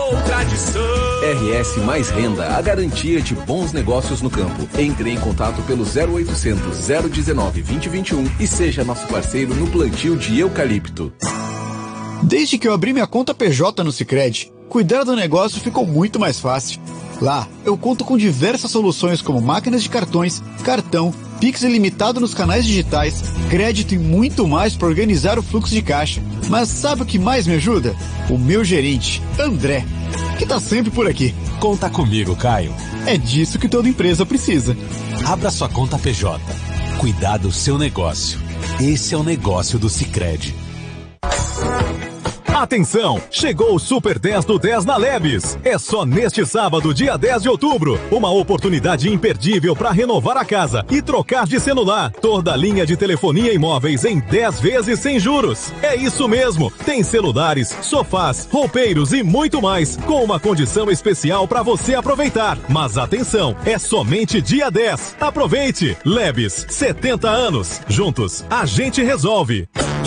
ou tradição. RS Mais Renda, a garantia de bons negócios no campo. Entre em contato pelo 0800 019 2021 e seja nosso parceiro no plantio de eucalipto. Desde que eu abri minha conta PJ no Sicredi, cuidar do negócio ficou muito mais fácil. Lá, eu conto com diversas soluções como máquinas de cartões, cartão, Pix ilimitado nos canais digitais, crédito e muito mais para organizar o fluxo de caixa. Mas sabe o que mais me ajuda? O meu gerente, André, que tá sempre por aqui. Conta comigo, Caio. É disso que toda empresa precisa. Abra sua conta PJ. Cuidar do seu negócio. Esse é o negócio do Sicredi. Atenção! Chegou o Super 10 do 10 na Lebes. É só neste sábado, dia 10 de outubro. Uma oportunidade imperdível para renovar a casa e trocar de celular. Toda a linha de telefonia e móveis em 10 vezes sem juros. É isso mesmo. Tem celulares, sofás, roupeiros e muito mais, com uma condição especial para você aproveitar. Mas atenção, é somente dia 10. Aproveite! Lebes, 70 anos. Juntos, a gente resolve.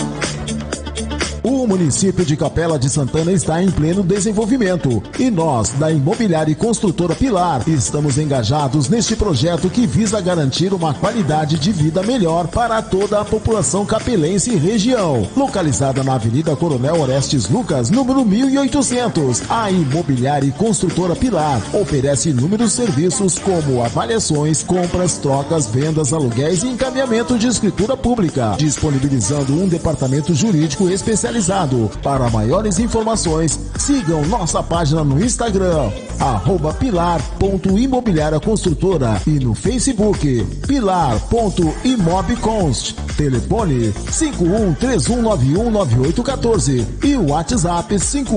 O município de Capela de Santana está em pleno desenvolvimento e nós, da Imobiliária e Construtora Pilar, estamos engajados neste projeto que visa garantir uma qualidade de vida melhor para toda a população capelense e região. Localizada na Avenida Coronel Orestes Lucas, número 1800, a Imobiliária e Construtora Pilar oferece inúmeros serviços como avaliações, compras, trocas, vendas, aluguéis e encaminhamento de escritura pública, disponibilizando um departamento jurídico especializado. Para maiores informações, sigam nossa página no Instagram, @pilar.imobiliariaconstrutora e no Facebook, pilar.imobconst. Telefone 5131919814 e o WhatsApp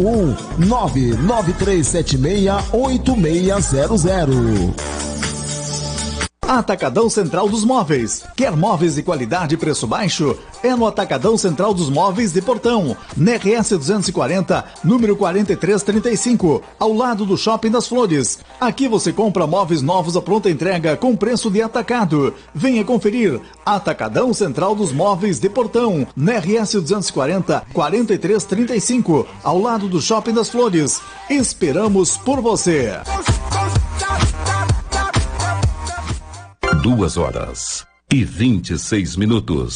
51993768600. Atacadão Central dos Móveis. Quer móveis de qualidade e preço baixo? É no Atacadão Central dos Móveis de Portão, na RS 240, número 4335, ao lado do Shopping das Flores. Aqui você compra móveis novos à pronta entrega com preço de atacado. Venha conferir. Atacadão Central dos Móveis de Portão, na RS 240, 4335, ao lado do Shopping das Flores. Esperamos por você. 2h26.